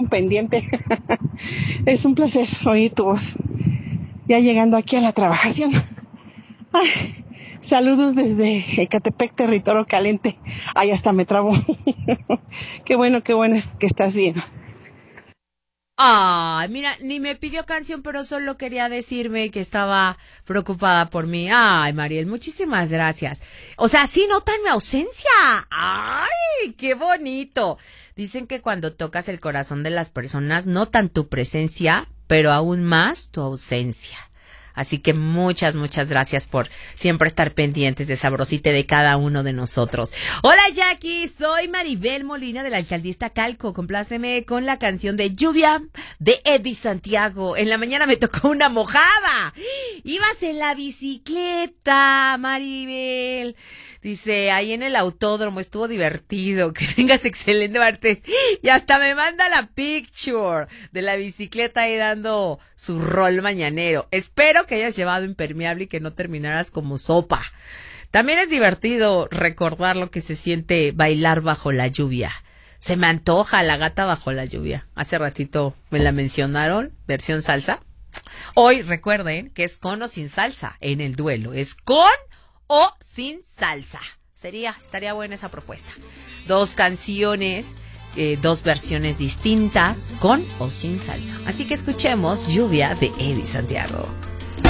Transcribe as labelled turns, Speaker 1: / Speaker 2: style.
Speaker 1: pendiente. Es un placer oír tu voz. Ya llegando aquí a la trabajación. Ay, saludos desde Ecatepec, territorio caliente. Ay, hasta me trabo. Qué bueno es que estás bien.
Speaker 2: Ay, mira, ni me pidió canción, pero solo quería decirme que estaba preocupada por mí. Ay, Mariel, muchísimas gracias. O sea, sí notan mi ausencia. Ay, qué bonito. Dicen que cuando tocas el corazón de las personas, notan tu presencia, pero aún más tu ausencia. Así que muchas gracias por siempre estar pendientes de Sabrosite de cada uno de nosotros. Hola Jackie, soy Maribel Molina de la Alcaldía Iztacalco. Compláceme con la canción de Lluvia de Eddie Santiago. En la mañana me tocó una mojada. Ibas en la bicicleta, Maribel. Dice, ahí en el autódromo estuvo divertido. Que tengas excelente martes. Y hasta me manda la picture de la bicicleta ahí dando su rol mañanero. Espero que hayas llevado impermeable y que no terminaras como sopa. También es divertido recordar lo que se siente bailar bajo la lluvia. Se me antoja la gata bajo la lluvia. Hace ratito me la mencionaron, versión salsa. Hoy recuerden que es con o sin salsa en el duelo. Es con o sin salsa. Estaría buena esa propuesta. 2 canciones, 2 versiones distintas, con o sin salsa. Así que escuchemos Lluvia de Eddie Santiago.